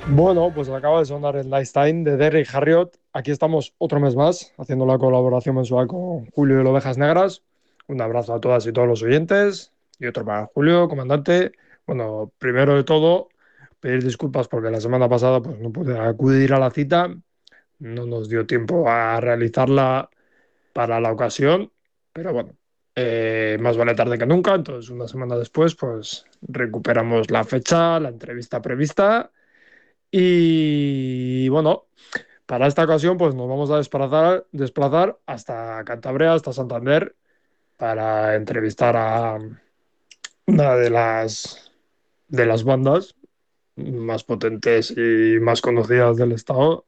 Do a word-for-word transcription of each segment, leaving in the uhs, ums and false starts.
Bueno, pues acaba de sonar el Nice Time de Derry Harriott. Aquí estamos otro mes más, haciendo la colaboración mensual con Julio y el Ovejas Negras. Un abrazo a todas y todos los oyentes. Y otro para Julio, comandante. Bueno, primero de todo, pedir disculpas porque la semana pasada pues, no pude acudir a la cita. No nos dio tiempo a realizarla para la ocasión. Pero bueno, eh, más vale tarde que nunca. Entonces, una semana después, pues recuperamos la fecha, la entrevista prevista. Y bueno, para esta ocasión, pues nos vamos a desplazar, desplazar hasta Cantabria, hasta Santander, para entrevistar a una de las, de las bandas más potentes y más conocidas del estado,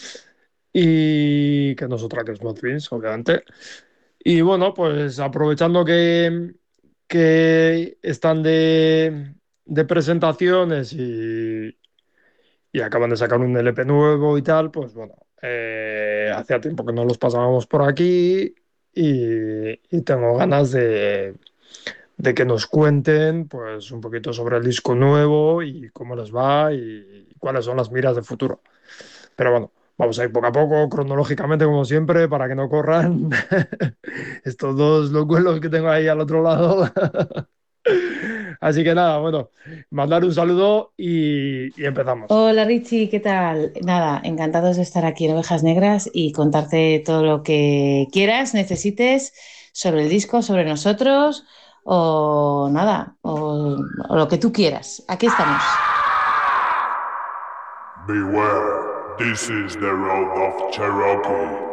y que no es otra que Smooth Beans, obviamente. Y bueno, pues aprovechando que, que están de, de presentaciones y, y acaban de sacar un L P nuevo y tal, pues bueno, eh, hacía tiempo que no los pasábamos por aquí y, y tengo ganas de, de que nos cuenten pues un poquito sobre el disco nuevo y cómo les va y cuáles son las miras de futuro. Pero bueno, vamos a ir poco a poco, cronológicamente como siempre, para que no corran estos dos locuelos que tengo ahí al otro lado. Así que nada, bueno, mandar un saludo y, y empezamos. Hola Richie, ¿qué tal? Nada, encantados de estar aquí en Ovejas Negras y contarte todo lo que quieras, necesites sobre el disco, sobre nosotros o nada, o, o lo que tú quieras. Aquí estamos. Beware, this is the road of Cherokee.